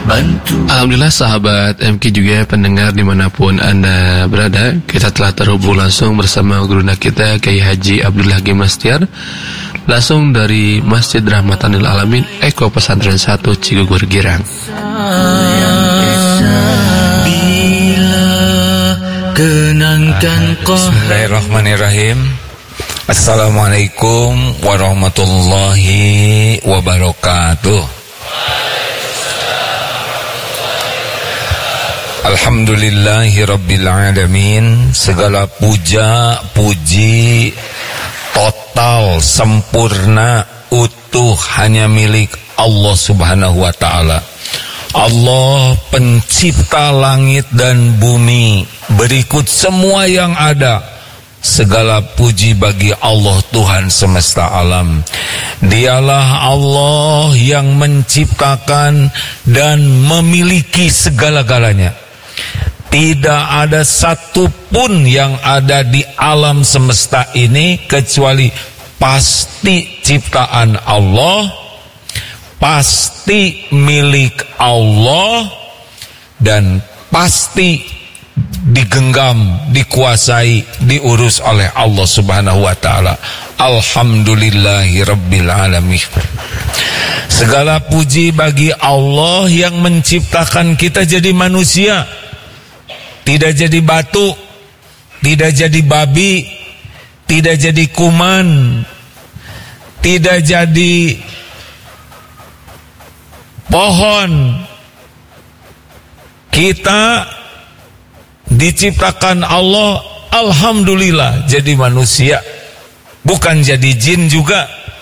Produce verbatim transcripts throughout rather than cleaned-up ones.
bantu. Alhamdulillah sahabat M K juga pendengar dimanapun Anda berada, kita telah terhubung langsung bersama gurunda kita Kiai Haji Abdullah Hakim Mastiar, langsung dari Masjid Rahmatan lil Alamin Eko Pesantren satu Cigugur Girang. Bismillahirrahmanirrahim. Assalamualaikum warahmatullahi wabarakatuh. Alhamdulillahi rabbil alamin. Segala puja, puji total, sempurna, utuh hanya milik Allah subhanahu wa ta'ala. Allah pencipta langit dan bumi, berikut semua yang ada. Segala puji bagi Allah Tuhan semesta alam. Dialah Allah yang menciptakan dan memiliki segala-galanya. Tidak ada satupun yang ada di alam semesta ini kecuali pasti ciptaan Allah, pasti milik Allah, dan pasti digenggam, dikuasai, diurus oleh Allah subhanahu wa ta'ala. Alhamdulillahi rabbil alamin. Segala puji bagi Allah yang menciptakan kita jadi manusia, tidak jadi batu, tidak jadi babi, tidak jadi kuman, tidak jadi pohon. Kita diciptakan Allah, alhamdulillah, jadi manusia, bukan jadi jin juga.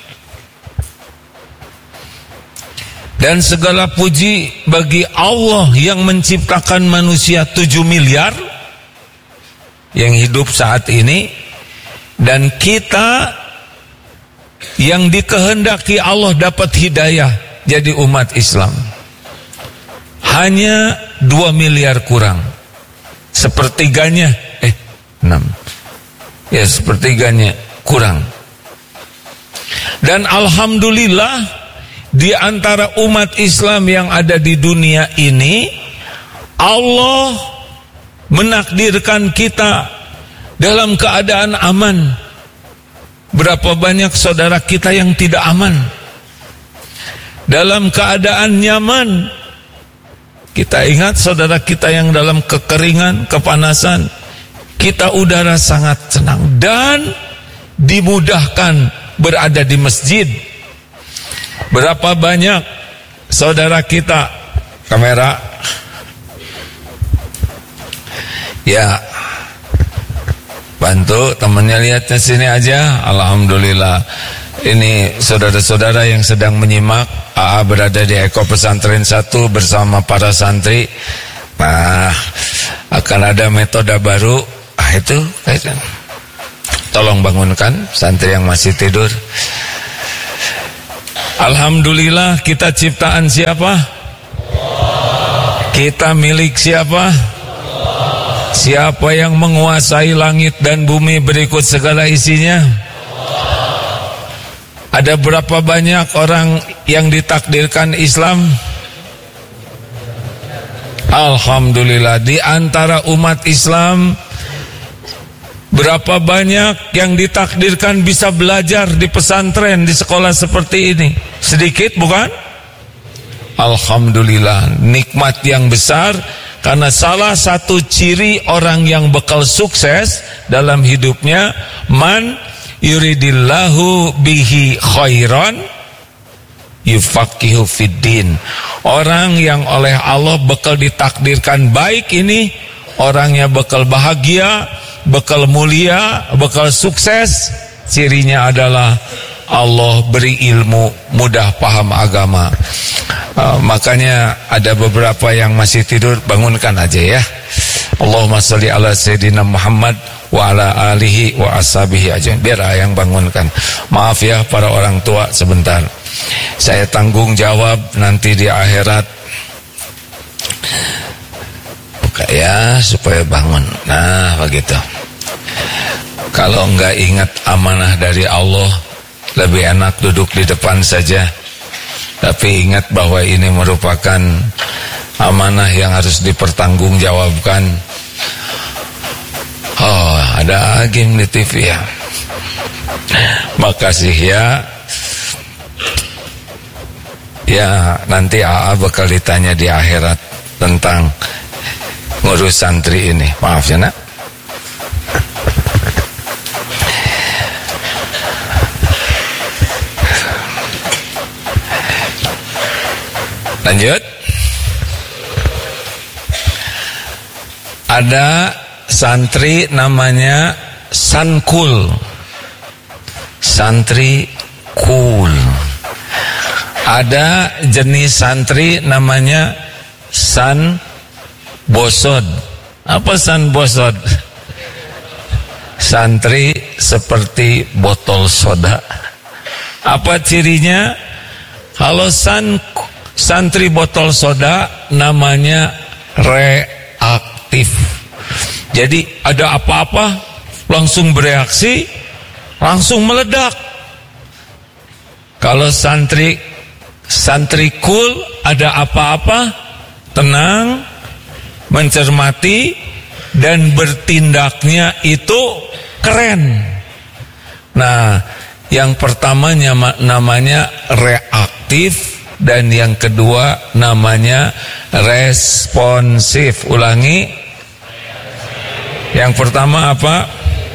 Dan segala puji bagi Allah yang menciptakan manusia tujuh miliar yang hidup saat ini, dan kita yang dikehendaki Allah dapat hidayah jadi umat Islam hanya dua miliar kurang, sepertiganya eh enam ya sepertiganya kurang. Dan alhamdulillah di antara umat Islam yang ada di dunia ini, Allah menakdirkan kita dalam keadaan aman. Berapa banyak saudara kita yang tidak aman? Dalam keadaan nyaman, kita ingat saudara kita yang dalam kekeringan, kepanasan, kita udara sangat senang dan dimudahkan berada di masjid. Berapa banyak saudara kita, kamera ya, bantu temannya lihatnya sini aja. Alhamdulillah, ini saudara-saudara yang sedang menyimak, A A berada di Eko Pesantren satu bersama para santri. Nah, akan ada metode baru. Ah itu, tolong bangunkan santri yang masih tidur. Alhamdulillah, kita ciptaan siapa? Kita milik siapa? Siapa yang menguasai langit dan bumi berikut segala isinya? Ada berapa banyak orang yang ditakdirkan Islam? Alhamdulillah, di antara umat Islam berapa banyak yang ditakdirkan bisa belajar di pesantren, di sekolah seperti ini? Sedikit bukan? Alhamdulillah, nikmat yang besar. Karena salah satu ciri orang yang bakal sukses dalam hidupnya, man yuridillahu bihi khairan yufaqihu fiddin. Orang yang oleh Allah bakal ditakdirkan baik ini, orangnya bakal bahagia, bakal mulia, bakal sukses. Cirinya adalah Allah beri ilmu, mudah paham agama. uh, Makanya ada beberapa yang masih tidur, bangunkan aja ya. Allahumma sholli ala sayyidina Muhammad wa ala alihi wa ashabihi ajmain. Biar yang bangunkan. Maaf ya para orang tua, sebentar. Saya tanggung jawab nanti di akhirat. Buka ya supaya bangun. Nah begitu. Kalau enggak ingat amanah dari Allah, lebih enak duduk di depan saja. Tapi ingat bahwa ini merupakan amanah yang harus dipertanggungjawabkan. Oh, ada game di T V ya. Makasih ya. Ya, nanti A A bakal ditanya di akhirat tentang ngurus santri ini. Maaf ya nak. Lanjut. Ada santri namanya Sankul. Santri cool. Ada jenis santri namanya San Bosod. Apa San Bosod? Santri seperti botol soda. Apa cirinya? Kalau san santri botol soda namanya reaktif. Jadi ada apa-apa langsung bereaksi, langsung meledak. Kalau santri santri cool, ada apa-apa tenang, mencermati, dan bertindaknya itu keren. Nah, yang pertamanya namanya reaktif, dan yang kedua namanya responsif. Ulangi. Yang pertama apa?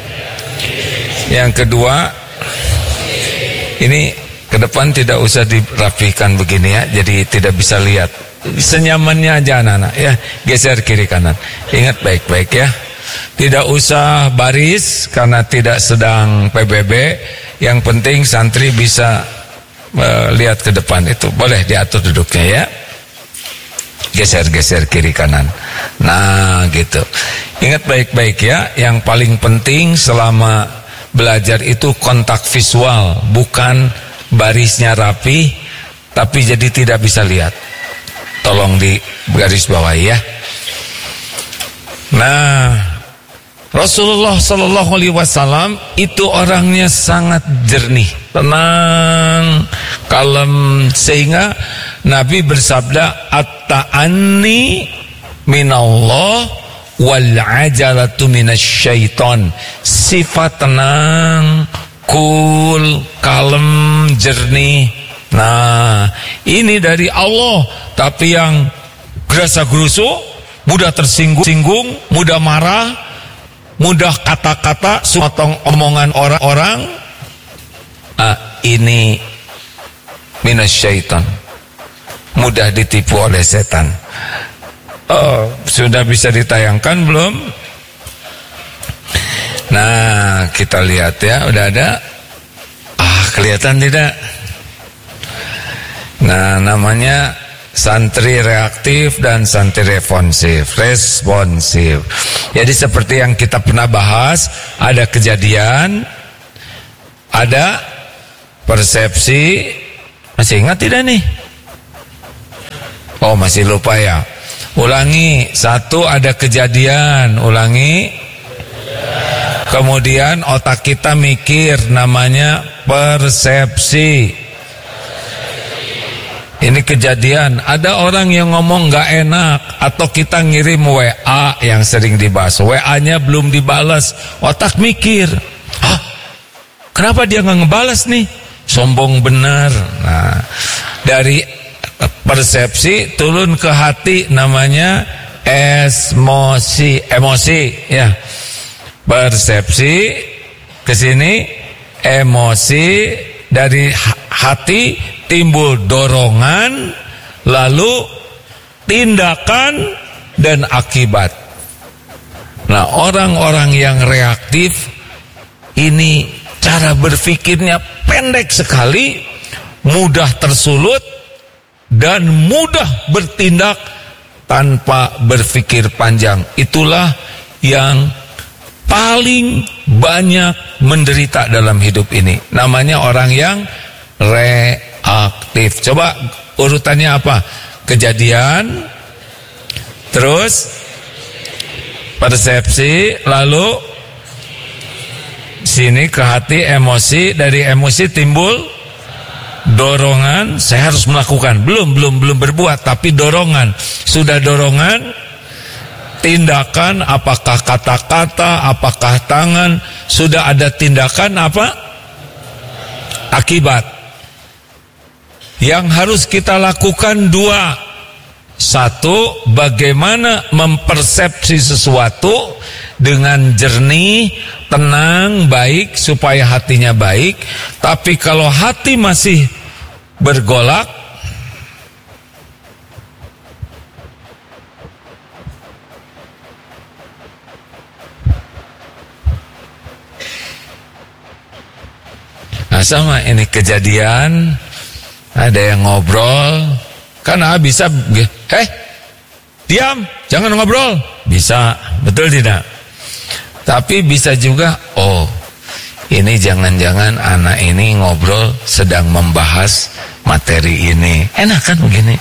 Yang kedua, ini ke depan tidak usah dirapikan begini ya, jadi tidak bisa lihat. Senyamannya aja anak-anak ya, geser kiri kanan. Ingat baik-baik ya. Tidak usah baris karena tidak sedang P B B. Yang penting santri bisa uh, lihat ke depan itu. Boleh diatur duduknya ya. Geser-geser kiri kanan. Nah gitu. Ingat baik-baik ya, yang paling penting selama belajar itu kontak visual, bukan barisnya rapi tapi jadi tidak bisa lihat. Tolong di garis bawah ya. Nah, Rasulullah Sallallahu Alaihi Wasallam itu orangnya sangat jernih, tenang, kalem, sehingga Nabi bersabda, at-ta'anni minallah wal ajalatu minasyaiton. Sifat tenang, cool, kalem, jernih. Nah, ini dari Allah. Tapi yang gerasa-gerusu, mudah tersinggung-singgung, mudah marah, mudah kata-kata, sumotong omongan orang-orang, ah, ini minasyaiton, mudah ditipu oleh setan. Oh, sudah bisa ditayangkan belum? Nah, kita lihat ya, udah ada. Ah, kelihatan tidak? Nah, namanya santri reaktif dan santri responsif. Responsif. Jadi seperti yang kita pernah bahas, ada kejadian, ada persepsi. Masih ingat tidak nih? Oh, masih lupa ya. Ulangi. Satu, ada kejadian. Ulangi. Kemudian otak kita mikir, namanya persepsi. Ini kejadian, ada orang yang ngomong gak enak, atau kita ngirim W A yang sering dibahas, W A-nya belum dibalas, otak mikir, hah, kenapa dia gak ngebalas nih? Sombong benar. Nah, dari persepsi turun ke hati, namanya emosi, emosi ya. Persepsi ke sini, emosi, dari hati timbul dorongan, lalu tindakan dan akibat. Nah, orang-orang yang reaktif ini cara berpikirnya pendek sekali, mudah tersulut dan mudah bertindak tanpa berpikir panjang. Itulah yang paling banyak menderita dalam hidup ini. Namanya orang yang reaktif. Coba urutannya apa? Kejadian, terus persepsi, lalu sini ke hati, emosi, dari emosi timbul dorongan, saya harus melakukan. Belum, belum, belum berbuat, tapi dorongan. Sudah dorongan, tindakan, apakah kata-kata, apakah tangan, sudah ada tindakan apa? Akibat. Yang harus kita lakukan dua. Satu, bagaimana mempersepsi sesuatu dengan jernih, tenang, baik, supaya hatinya baik. Tapi kalau hati masih bergolak, nah sama ini kejadian, ada yang ngobrol, karena bisa, eh, diam, jangan ngobrol, bisa, betul tidak? Tapi bisa juga, oh, ini jangan-jangan anak ini ngobrol sedang membahas materi ini, enak kan begini?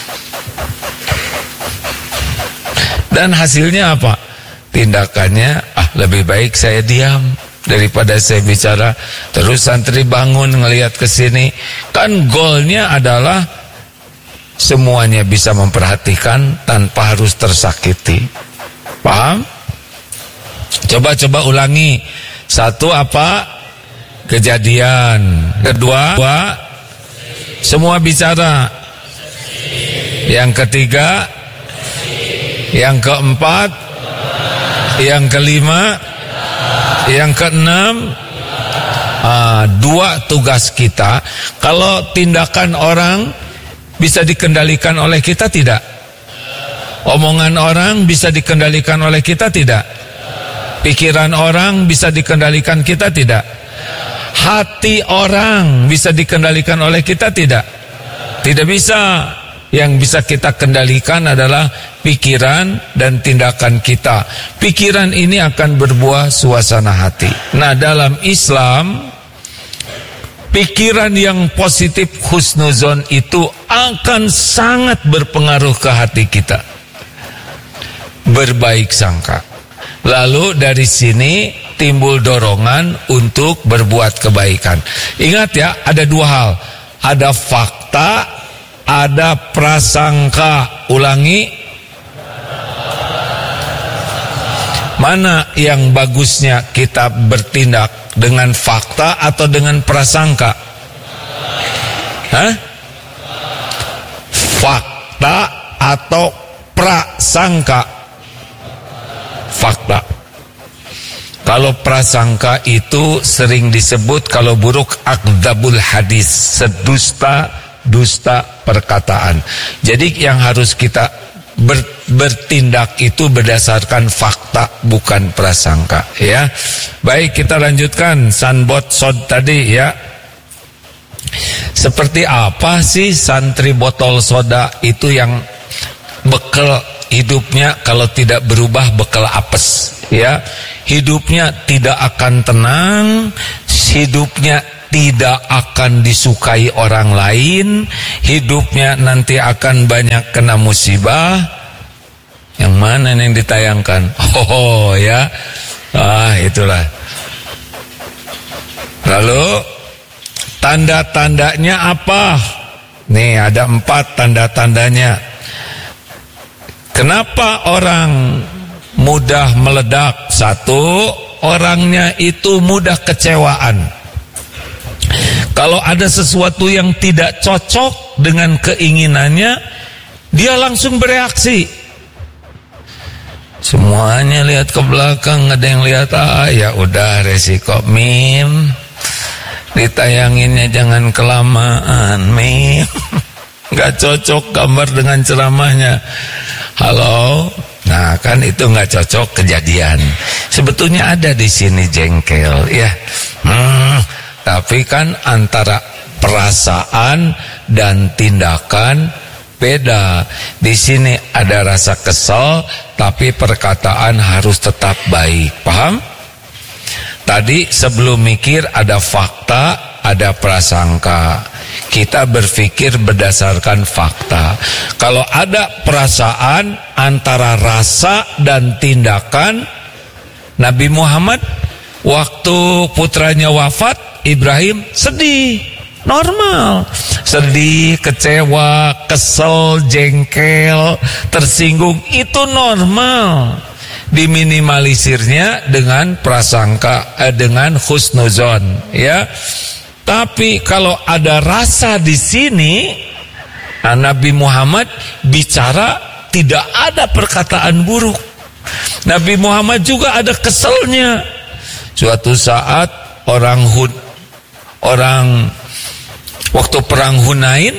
Dan hasilnya apa? Tindakannya, ah lebih baik saya diam daripada saya bicara. Terus santri bangun ngelihat ke sini, kan goalnya adalah semuanya bisa memperhatikan tanpa harus tersakiti. Paham? Coba-coba ulangi. Satu apa? Kejadian. Kedua, semua bicara. Yang ketiga, yang keempat, yang kelima, yang keenam, uh, dua tugas kita. Kalau tindakan orang bisa dikendalikan oleh kita, tidak? Omongan orang bisa dikendalikan oleh kita, tidak? Pikiran orang bisa dikendalikan kita, tidak? Hati orang bisa dikendalikan oleh kita, tidak? Tidak bisa. Yang bisa kita kendalikan adalah pikiran dan tindakan kita. Pikiran ini akan berbuah suasana hati. Nah, dalam Islam, pikiran yang positif husnuzon itu akan sangat berpengaruh ke hati kita. Berbaik sangka. Lalu dari sini timbul dorongan untuk berbuat kebaikan. Ingat ya, ada dua hal. Ada fakta, ada prasangka. Ulangi. Mana yang bagusnya kita bertindak, dengan fakta atau dengan prasangka? Hah? Fakta atau prasangka? Fakta. Kalau prasangka itu sering disebut kalau buruk akdzabul hadis, sedusta dusta perkataan. Jadi yang harus kita ber, bertindak itu berdasarkan fakta, bukan prasangka, ya. Baik, kita lanjutkan sanbot sod tadi, ya. Seperti apa sih santri botol soda itu yang bekal hidupnya kalau tidak berubah bekal apes, ya. Hidupnya tidak akan tenang, hidupnya tidak akan disukai orang lain, hidupnya nanti akan banyak kena musibah. Yang mana yang ditayangkan? Oh ya, ah itulah. Lalu tanda-tandanya apa? Nih ada empat tanda-tandanya. Kenapa orang mudah meledak? Satu, orangnya itu mudah kecewaan. Kalau ada sesuatu yang tidak cocok dengan keinginannya, dia langsung bereaksi. Semuanya lihat ke belakang, ada yang lihat, ah ya udah resiko, mim. Ditayanginnya jangan kelamaan, mim. Gak cocok gambar dengan ceramahnya. Halo, nah kan itu nggak cocok kejadian. Sebetulnya ada di sini jengkel, ya. Hmm, tapi kan antara perasaan dan tindakan beda. Di sini ada rasa kesal, tapi perkataan harus tetap baik. Paham? Tadi sebelum mikir ada fakta, ada prasangka. Kita berpikir berdasarkan fakta. Kalau ada perasaan antara rasa dan tindakan, Nabi Muhammad waktu putranya wafat, Ibrahim sedih. normal. Sedih, kecewa, kesel, jengkel, tersinggung, itu normal. Diminimalisirnya dengan prasangka, eh, dengan husnuzon, ya. Tapi kalau ada rasa di sini, nah, Nabi Muhammad bicara tidak ada perkataan buruk. Nabi Muhammad juga ada keselnya. Suatu saat orang Hun, orang waktu perang Hunain,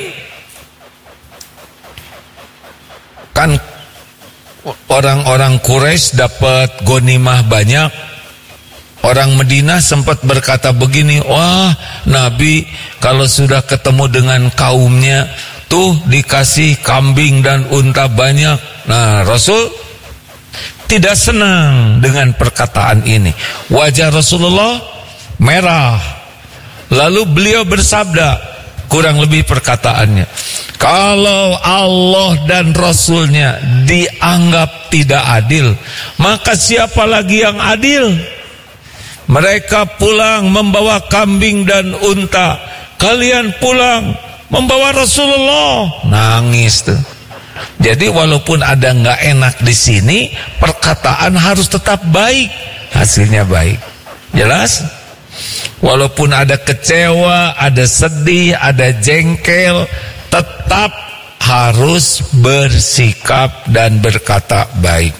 kan orang-orang Quraisy dapat ghanimah banyak. Orang Madinah sempat berkata begini, wah Nabi kalau sudah ketemu dengan kaumnya tuh dikasih kambing dan unta banyak. Nah, Rasul tidak senang dengan perkataan ini. Wajah Rasulullah merah. Lalu beliau bersabda, kurang lebih perkataannya, kalau Allah dan Rasulnya dianggap tidak adil, maka siapa lagi yang adil? Mereka pulang membawa kambing dan unta, kalian pulang membawa Rasulullah. Nangis tuh. Jadi walaupun ada nggak enak di sini, perkataan harus tetap baik, hasilnya baik. Jelas? Walaupun ada kecewa, ada sedih, ada jengkel, tetap harus bersikap dan berkata baik.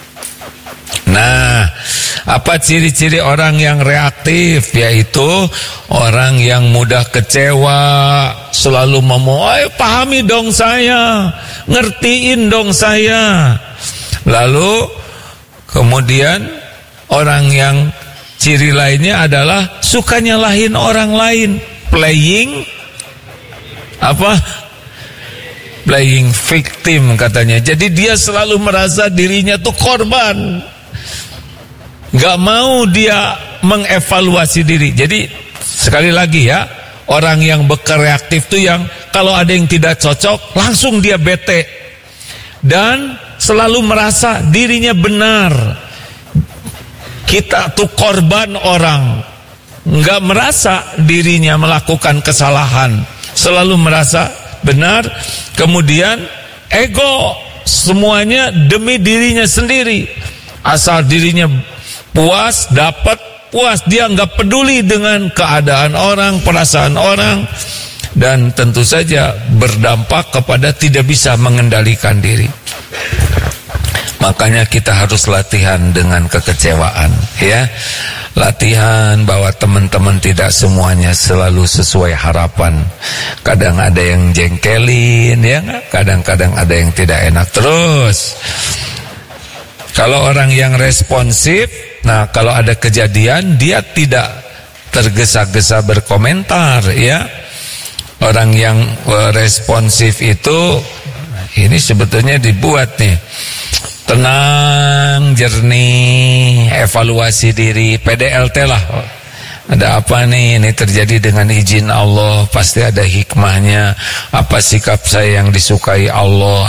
Nah, apa ciri-ciri orang yang reaktif? Yaitu orang yang mudah kecewa, selalu ngomong, ayo pahami dong saya, ngertiin dong saya. Lalu kemudian orang yang ciri lainnya adalah suka nyalahin orang lain, playing apa? Playing victim katanya. Jadi dia selalu merasa dirinya tuh korban. Gak mau dia mengevaluasi diri. Jadi sekali lagi ya, orang yang berreaktif itu yang kalau ada yang tidak cocok langsung dia bete dan selalu merasa dirinya benar. Kita tuh korban orang, gak merasa dirinya melakukan kesalahan, selalu merasa benar. Kemudian ego, semuanya demi dirinya sendiri. Asal dirinya puas, dapat puas, dia nggak peduli dengan keadaan orang, perasaan orang, dan tentu saja berdampak kepada tidak bisa mengendalikan diri. Makanya kita harus latihan dengan kekecewaan, ya. Latihan bahwa teman-teman tidak semuanya selalu sesuai harapan. Kadang ada yang jengkelin, ya, kadang-kadang ada yang tidak enak. Terus kalau orang yang responsif, nah kalau ada kejadian dia tidak tergesa-gesa berkomentar, ya. Orang yang responsif itu, ini sebetulnya dibuat nih, tenang, jernih, evaluasi diri, P D L T lah. Ada apa nih, ini terjadi dengan izin Allah, pasti ada hikmahnya. Apa sikap saya yang disukai Allah,